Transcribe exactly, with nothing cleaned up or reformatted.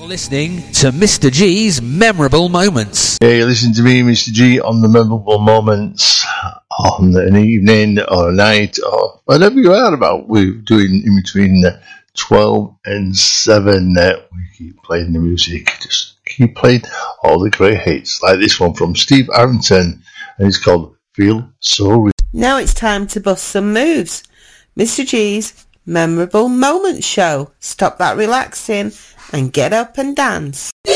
Listening to Mister G's Memorable Moments. Yeah, you listen to me, Mister G, on the Memorable Moments on an evening or a night or whatever you are about. We're doing in between twelve and seven. Uh, we keep playing the music. Just keep playing all the great hits, like this one from Steve Arrington, and it's called Feel So Real. Now it's time to bust some moves. Mister G's Memorable Moments Show. Stop that relaxing and get up and dance.